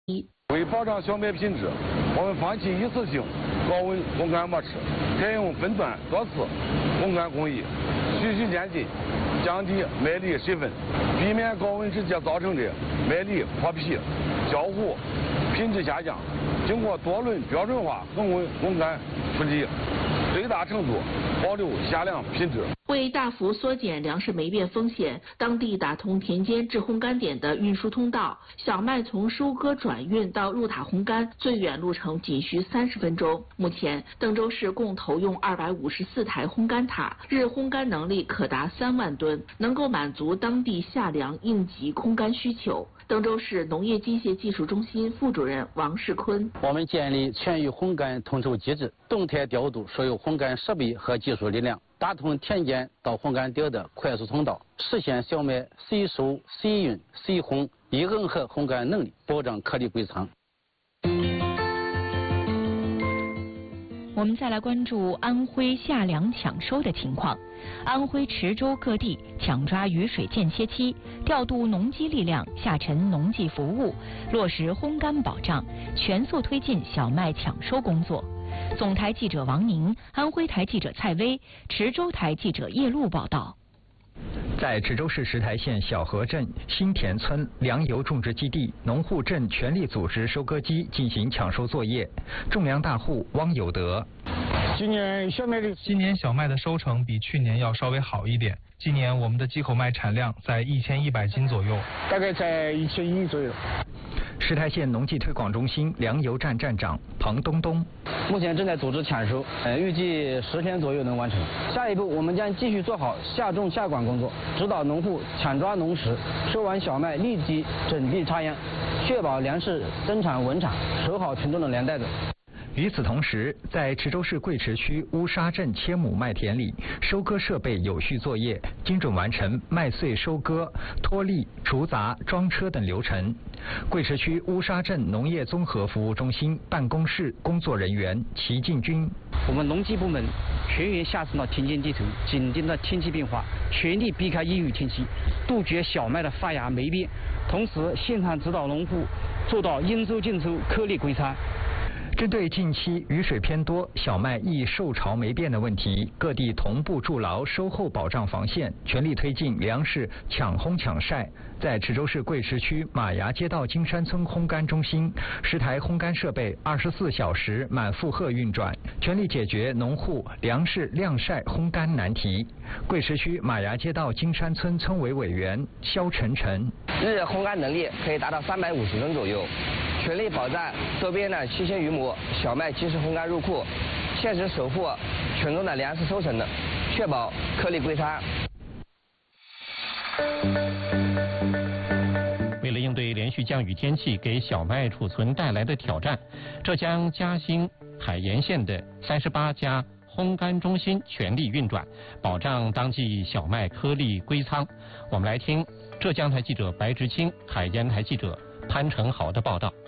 为保障小麦品质，我们放弃一次性高温烘干模式，采用分段多次烘干工艺，循序渐进，降低麦粒水分，避免高温直接造成的麦粒脱皮、焦糊、品质下降。经过多轮标准化恒温烘干处理，最大程度保留鲜粮品质。 为大幅缩减粮食霉变风险，当地打通田间至烘干点的运输通道，小麦从收割转运到入塔烘干，最远路程仅需30分钟。目前，邓州市共投用254台烘干塔，日烘干能力可达3万吨，能够满足当地夏粮应急烘干需求。邓州市农业机械技术中心副主任王世坤： 我们建立全域烘干统筹机制，动态调度所有烘干设备和技术力量，打通田间到烘干点的快速通道，实现小麦随收随运随烘一耦合烘干能力，保障颗粒归仓。 我们再来关注安徽夏粮抢收的情况。安徽池州各地抢抓雨水间歇期，调度农机力量下沉农技服务，落实烘干保障，全速推进小麦抢收工作。总台记者王宁，安徽台记者蔡薇，池州台记者叶璐报道。 在池州市石台县小河镇新田村粮油种植基地，农户镇全力组织收割机进行抢收作业。种粮大户汪有德： 今年小麦的收成比去年要稍微好一点。今年我们的机口麦产量在1100斤左右， 大概在1000斤左右。 石台县农技推广中心粮油站站长彭东东： 目前正在组织抢收，预计10天左右能完成。下一步，我们将继续做好下种下管工作，指导农户抢抓农时，收完小麦立即整地插秧，确保粮食生产稳产，守好群众的粮袋子。 与此同时，在池州市贵池区乌沙镇千亩麦田里，收割设备有序作业，精准完成麦穗收割、脱粒、除杂、装车等流程。贵池区乌沙镇农业综合服务中心办公室工作人员齐进军： 我们农技部门全员下沉到田间地头，紧盯着天气变化，全力避开阴雨天气，杜绝小麦的发芽霉变，同时现场指导农户做到应收尽收、颗粒归仓。 针对近期雨水偏多、小麦易受潮霉变的问题，各地同步筑牢收后保障防线，全力推进粮食抢烘抢晒。在池州市贵池区马崖街道金山村烘干中心，10台烘干设备24小时满负荷运转，全力解决农户粮食晾晒烘干难题。贵池区马崖街道金山村村委委员肖晨晨： 日烘干能力可以达到350吨左右。全力保障周边的7000余亩小麦及时烘干入库，切实守护群众的粮食收成，确保颗粒归仓。 为了应对连续降雨天气给小麦储存带来的挑战，浙江嘉兴海盐县的38家烘干中心全力运转，保障当季小麦颗粒归仓。我们来听浙江台记者白直清、海盐台记者潘成豪的报道。